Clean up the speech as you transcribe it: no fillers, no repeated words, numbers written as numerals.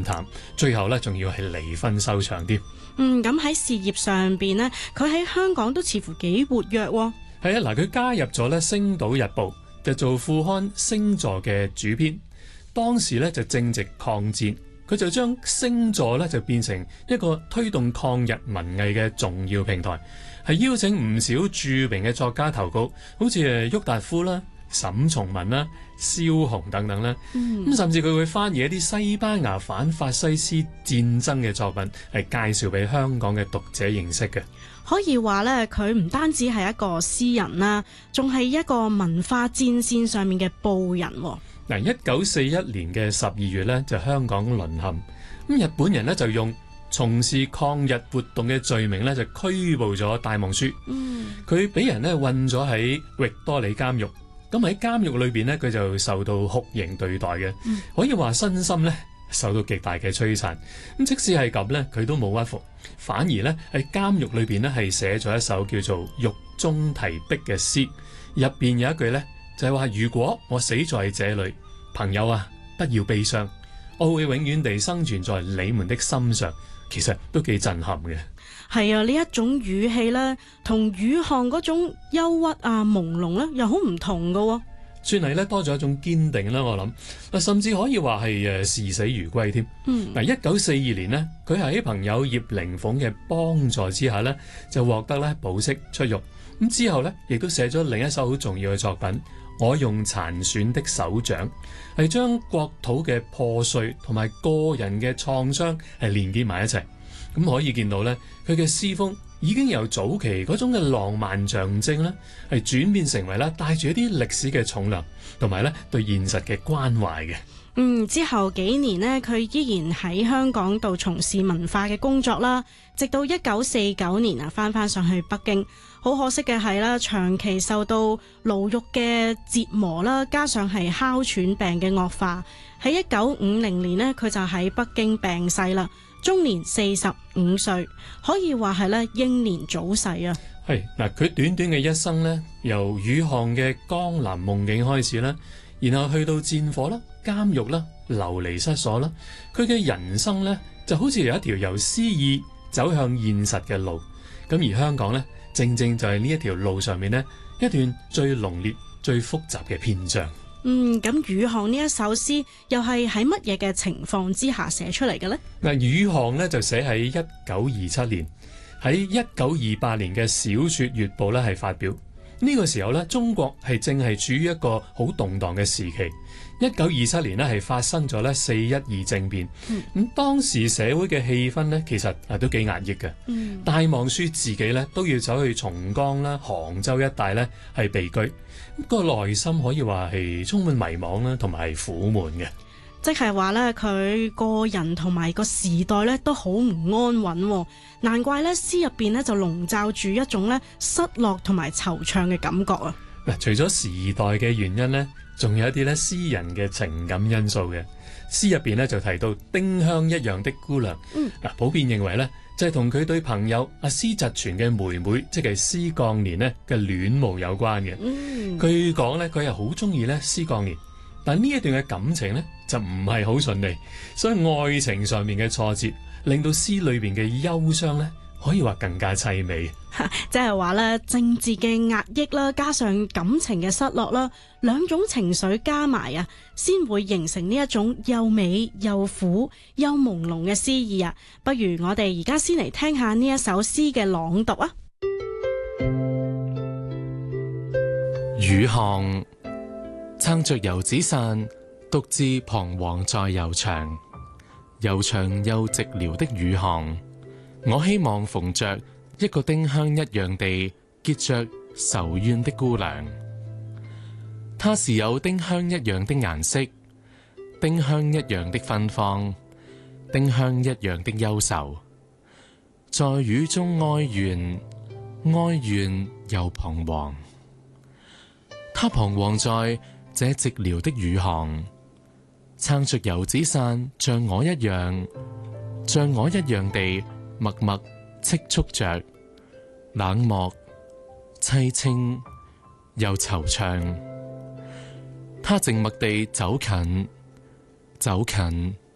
淡，最後呢仲要係離婚收場添。 咁喺事業上邊呢，佢喺香港都似乎幾活躍喎。 係啊，嗱，佢加入咗呢《星島日報》，就做副刊星座嘅主編。當時呢就正值抗戰，佢就將星座呢就變成一個推動抗日文藝嘅重要平台，係邀請唔少著名嘅作家投稿，好似郁達夫啦、沈從文啦、蕭紅等等啦。甚至佢會翻譯一啲西班牙反法西斯戰爭嘅作品，係介紹俾香港嘅讀者認識嘅。 可以話咧，佢唔單止係一個詩人啦，仲係一個文化戰線上面嘅報人。 嗱，1941年嘅12月咧，就香港淪陷，咁日本人咧就用從事抗日活動嘅罪名咧，就拘捕咗戴望舒。佢俾人咧困咗喺域多利監獄，咁喺監獄裏邊咧，佢就受到酷刑對待嘅，可以話身心咧受到極大嘅摧殘。咁即使係咁咧，佢都冇屈服，反而咧喺監獄裏邊咧係寫咗一首叫做《獄中題壁》嘅詩，入邊有一句咧就係話：如果我死在這裏，朋友啊，不要悲傷，我會永遠地生存在你們的心上。其實都幾震撼嘅。 係啊，呢一種語氣咧，同雨巷嗰種憂鬱啊、朦朧咧，又好唔同噶。 算係咧多咗一種堅定啦，我諗甚至可以話係視死如歸添。1942年呢，佢喺朋友葉靈鳳嘅幫助之下呢，就獲得咧保釋出獄。咁之後呢，亦都寫咗另一首好重要嘅作品《我用殘損的手掌》，係將國土嘅破碎同埋個人嘅創傷係連結埋一齊。咁可以見到呢，佢嘅詩風已經由早期嗰種嘅浪漫象徵呢，係轉變成為咧帶住一啲歷史嘅重量，同埋咧對現實嘅關懷嘅。 之後幾年呢，佢依然喺香港度從事文化嘅工作啦，直到1949年啊，翻上去北京。好可惜嘅係啦，長期受到牢獄嘅折磨啦，加上係哮喘病嘅惡化，喺1950年呢，佢就喺北京病逝啦，終年45歲，可以話係咧英年早逝啊。 係嗱，佢短短嘅一生呢，由雨巷嘅江南夢境開始啦，然後去到戰火啦、監獄啦、流離失所啦，佢嘅人生呢，就好似有一條由詩意走向現實嘅路。咁而香港呢，正正就係呢一條路上面呢，一段最濃烈、最複雜嘅篇章。 咁雨巷呢一首詩又係喺乜嘢嘅情況之下寫出嚟嘅呢？ 嗱，雨巷呢就寫喺1927年，喺1928年嘅《小說月報》咧係發表。呢個時候咧，中國係正係處於一個好動盪嘅時期。1927年咧係發生咗咧412政變，咁當時社會嘅氣氛咧其實都幾壓抑嘅。戴望舒自己咧都要走去松江啦、杭州一帶咧係避居，個內心可以話係充滿迷惘啦，同埋係苦悶嘅。 即係話咧，佢個人同埋個時代咧都好唔安穩，難怪咧詩入邊咧就籠罩住一種咧失落同埋惆悵嘅感覺啊！ 嗱，除咗時代嘅原因咧，仲有一啲咧詩人嘅情感因素嘅。詩入邊咧就提到丁香一樣的姑娘，普遍認為咧就係同佢對朋友阿施蟄存嘅妹妹，即係施鋼年呢嘅戀慕有關嘅。據講咧，佢係好中意咧施鋼年。但呢一段嘅感情呢，就唔係好順利，所以愛情上面嘅挫折令到詩裏邊嘅憂傷呢，可以話更加凄美。 即係話咧，政治嘅壓抑啦，加上感情嘅失落啦，兩種情緒加埋啊，先會形成呢一種又美又苦又朦朧嘅詩意啊。不如我哋而家先嚟聽下呢一首詩嘅朗讀啊。 雨巷，撐着油紙傘，獨自彷徨在悠長又寂寥的雨巷。我希望逢着一個丁香一樣地結着愁怨的姑娘，她是有丁香一樣的顏色，丁香一樣的芬芳，丁香一樣的憂愁，在雨中哀怨，哀怨又彷徨。她彷徨在這寂寥的雨巷，撐着油紙傘，像我一樣地默默積蓄着，冷漠凄清又惆悵。她靜默地走近，